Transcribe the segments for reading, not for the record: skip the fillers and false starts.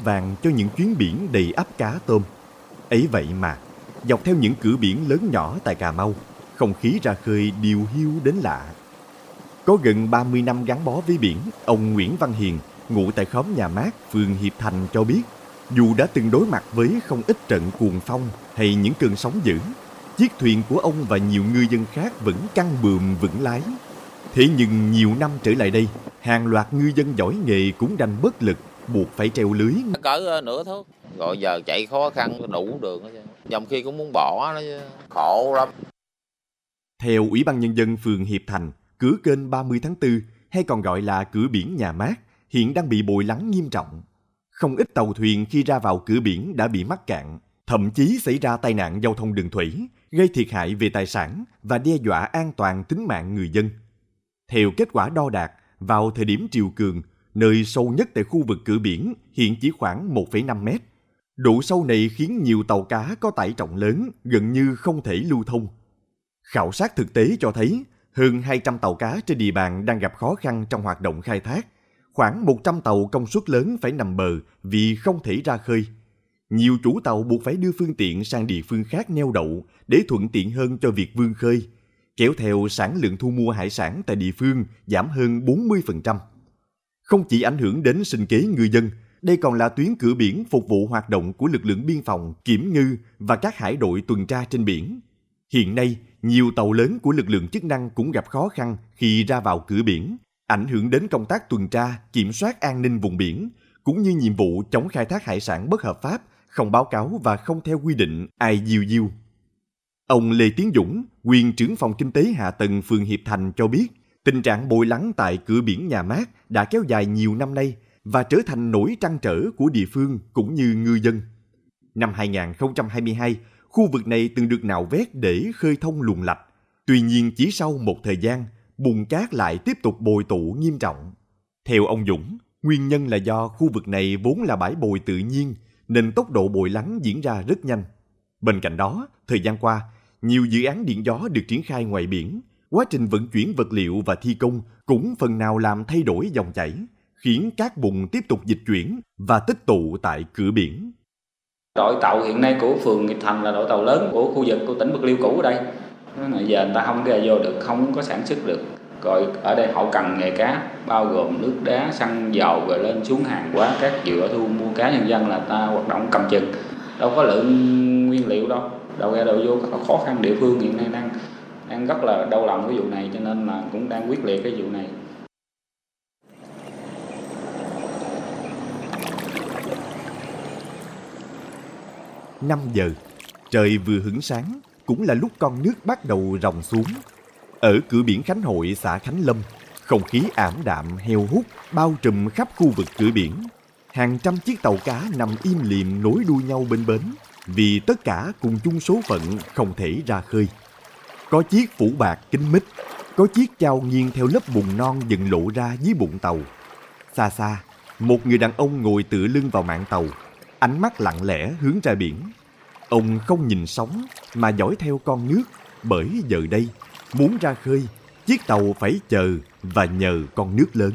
vàng cho những chuyến biển đầy ắp cá tôm. Ấy vậy mà, dọc theo những cửa biển lớn nhỏ tại Cà Mau, không khí ra khơi điều hiu đến lạ. Có gần 30 năm gắn bó với biển, ông Nguyễn Văn Hiền, ngụ tại khóm Nhà Mát, phường Hiệp Thành cho biết, dù đã từng đối mặt với không ít trận cuồng phong hay những cơn sóng dữ, chiếc thuyền của ông và nhiều ngư dân khác vẫn căng buồm vững lái. Thế nhưng nhiều năm trở lại đây, hàng loạt ngư dân giỏi nghề cũng đành bất lực, buộc phải treo lưới. Cỡ nửa thước, rồi giờ chạy khó khăn đủ đường đó chứ. Dòng khi cũng muốn bỏ nó chứ, khổ lắm. Theo Ủy ban Nhân dân phường Hiệp Thành, cửa kênh 30 tháng 4, hay còn gọi là cửa biển Nhà Mát, hiện đang bị bồi lắng nghiêm trọng. Không ít tàu thuyền khi ra vào cửa biển đã bị mắc cạn, thậm chí xảy ra tai nạn giao thông đường thủy, gây thiệt hại về tài sản và đe dọa an toàn tính mạng người dân. Theo kết quả đo đạc, vào thời điểm triều cường, nơi sâu nhất tại khu vực cửa biển hiện chỉ khoảng 1,5 mét. Độ sâu này khiến nhiều tàu cá có tải trọng lớn gần như không thể lưu thông. Khảo sát thực tế cho thấy, hơn 200 tàu cá trên địa bàn đang gặp khó khăn trong hoạt động khai thác. Khoảng 100 tàu công suất lớn phải nằm bờ vì không thể ra khơi. Nhiều chủ tàu buộc phải đưa phương tiện sang địa phương khác neo đậu để thuận tiện hơn cho việc vươn khơi, kéo theo sản lượng thu mua hải sản tại địa phương giảm hơn 40%. Không chỉ ảnh hưởng đến sinh kế ngư dân, đây còn là tuyến cửa biển phục vụ hoạt động của lực lượng biên phòng, kiểm ngư và các hải đội tuần tra trên biển. Hiện nay, nhiều tàu lớn của lực lượng chức năng cũng gặp khó khăn khi ra vào cửa biển, ảnh hưởng đến công tác tuần tra, kiểm soát an ninh vùng biển, cũng như nhiệm vụ chống khai thác hải sản bất hợp pháp, không báo cáo và không theo quy định IUU. Ông Lê Tiến Dũng, nguyên trưởng phòng kinh tế hạ tầng phường Hiệp Thành cho biết, tình trạng bồi lắng tại cửa biển Nhà Mát đã kéo dài nhiều năm nay và trở thành nỗi trăn trở của địa phương cũng như ngư dân. Năm 2022, khu vực này từng được nạo vét để khơi thông luồng lạch. Tuy nhiên chỉ sau một thời gian, bùn cát lại tiếp tục bồi tụ nghiêm trọng. Theo ông Dũng, nguyên nhân là do khu vực này vốn là bãi bồi tự nhiên nên tốc độ bồi lắng diễn ra rất nhanh. Bên cạnh đó, thời gian qua, nhiều dự án điện gió được triển khai ngoài biển. Quá trình vận chuyển vật liệu và thi công cũng phần nào làm thay đổi dòng chảy, khiến cát bùn tiếp tục dịch chuyển và tích tụ tại cửa biển. Đội tàu hiện nay của phường Hiệp Thành là đội tàu lớn của khu vực của tỉnh Bạc Liêu cũ ở đây. Giờ người ta không ra vô được, không có sản xuất được. Rồi ở đây họ cần nghề cá, bao gồm nước đá, xăng dầu, rồi lên xuống hàng hóa, các dựa thu mua cá nhân dân là ta hoạt động cầm chừng. Đâu có lượng nguyên liệu đâu, đầu ra đầu vô rất là khó khăn. Địa phương hiện nay đang rất là đau lòng cái vụ này, cho nên là cũng đang quyết liệt cái vụ này. Năm giờ, trời vừa hửng sáng, cũng là lúc con nước bắt đầu ròng xuống. Ở cửa biển Khánh Hội, xã Khánh Lâm, không khí ảm đạm heo hút bao trùm khắp khu vực cửa biển. Hàng trăm chiếc tàu cá nằm im lìm nối đuôi nhau bên bến, vì tất cả cùng chung số phận không thể ra khơi. Có chiếc phủ bạc kín mít, có chiếc chao nghiêng theo lớp bùn non dần lộ ra dưới bụng tàu. Xa xa, một người đàn ông ngồi tựa lưng vào mạn tàu, ánh mắt lặng lẽ hướng ra biển. Ông không nhìn sóng mà dõi theo con nước, bởi giờ đây, muốn ra khơi, chiếc tàu phải chờ và nhờ con nước lớn.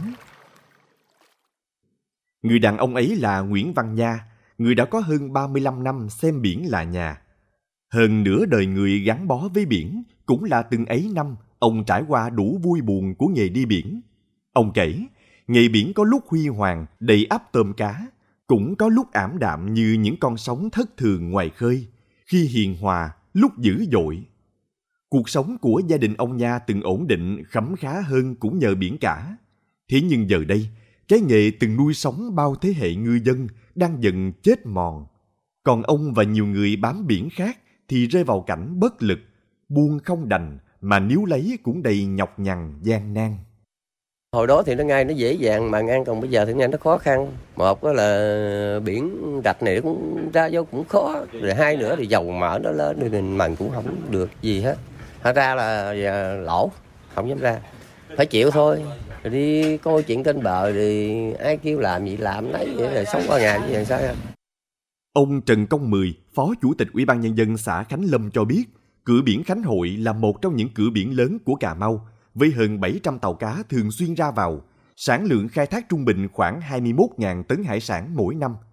Người đàn ông ấy là Nguyễn Văn Nha, người đã có hơn 35 năm xem biển là nhà. Hơn nửa đời người gắn bó với biển, cũng là từng ấy năm ông trải qua đủ vui buồn của nghề đi biển. Ông kể, nghề biển có lúc huy hoàng, đầy ắp tôm cá, cũng có lúc ảm đạm như những con sóng thất thường ngoài khơi, khi hiền hòa, lúc dữ dội. Cuộc sống của gia đình ông Nha từng ổn định, khấm khá hơn cũng nhờ biển cả. Thế nhưng giờ đây, cái nghề từng nuôi sống bao thế hệ ngư dân đang dần chết mòn. Còn ông và nhiều người bám biển khác thì rơi vào cảnh bất lực, buông không đành mà níu lấy cũng đầy nhọc nhằn gian nan. Hồi đó thì nó ngay nó dễ dàng mà ngang, còn bây giờ thì ngay nó khó khăn. Một là biển rạch này cũng ra vô cũng khó, rồi hai nữa thì dầu mỡ nó lên nên mình cũng không được gì hết. Thật ra là lỗ, không dám ra, phải chịu thôi. Rồi đi coi chuyện trên bờ thì ai kêu làm gì làm nấy, vậy là sống qua ngày như vậy sao? Ông Trần Công Mười, Phó Chủ tịch Ủy ban Nhân dân xã Khánh Lâm cho biết, cửa biển Khánh Hội là một trong những cửa biển lớn của Cà Mau, với hơn 700 tàu cá thường xuyên ra vào, sản lượng khai thác trung bình khoảng 21.000 tấn hải sản mỗi năm.